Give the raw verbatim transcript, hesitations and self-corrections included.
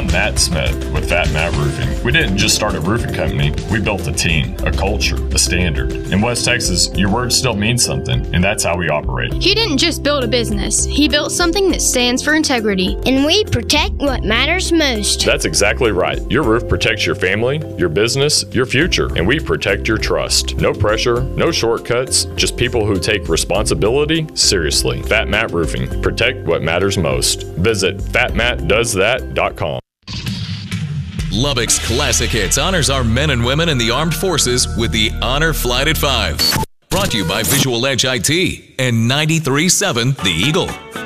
I'm Matt Smith with Fat Matt Roofing. We didn't just start a roofing company, we built a team, a culture, a standard. In West Texas, your word still means something, and that's how we operate. He didn't just build a business, he built something that stands for integrity. And we protect what matters most. That's exactly right. Your roof protects your family, your business, your future, and we protect your trust. No pressure, no shortcuts, just people who take responsibility seriously. Fat Matt Roofing. Protect what matters most. Visit fat matt does that dot com. Lubbock's Classic Hits honors our men and women in the armed forces with the Honor Flight at five. Brought to you by Visual Edge I T and ninety-three point seven The Eagle.